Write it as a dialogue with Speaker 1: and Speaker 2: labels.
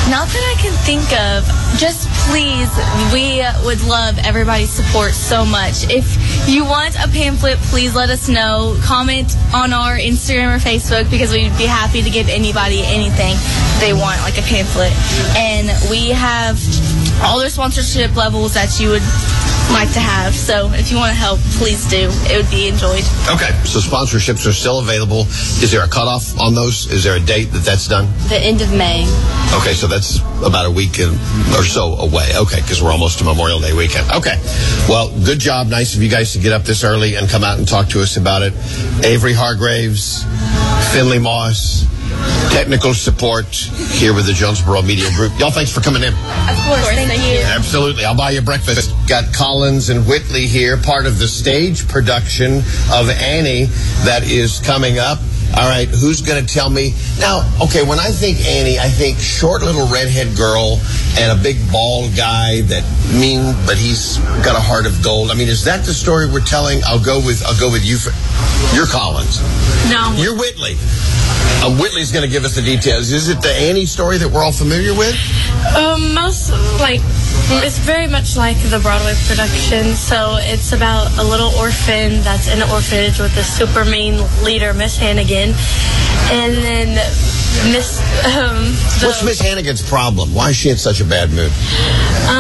Speaker 1: Not that I can think of. Just please, we would love everybody's support so much. If you want a pamphlet, please let us know. Comment on our Instagram or Facebook, because we'd be happy to give anybody anything they want, like a pamphlet. And we have all their sponsorship levels that you would like to have. So if you want to help, please do. It would be enjoyed.
Speaker 2: Okay, so sponsorships are still available. Is there a cutoff on those? Is there a date that's done?
Speaker 1: The end of May.
Speaker 2: Okay, so that's about a week or so away. Okay, because we're almost to Memorial Day weekend. Okay, well, good job. Nice of you guys to get up this early and come out and talk to us about it. Avery Hargraves, Finley Moss, technical support here with the Jonesboro Media Group. Y'all, thanks for coming in.
Speaker 1: Of course, thank you.
Speaker 2: Absolutely. I'll buy you breakfast. Got Collins and Whitley here, part of the stage production of Annie that is coming up. All right, who's going to tell me? Now, okay, when I think Annie, I think short little redhead girl and a big bald guy that mean, but he's got a heart of gold. I mean, is that the story we're telling? I'll go with you. You're Collins.
Speaker 3: No.
Speaker 2: You're Whitley. Whitley's going to give us the details. Is it the Annie story that we're all familiar with?
Speaker 3: It's very much like the Broadway production. So it's about a little orphan that's in an orphanage with a super mean leader, Miss Hannigan. And then
Speaker 2: What's Miss Hannigan's problem? Why is she in such a bad mood?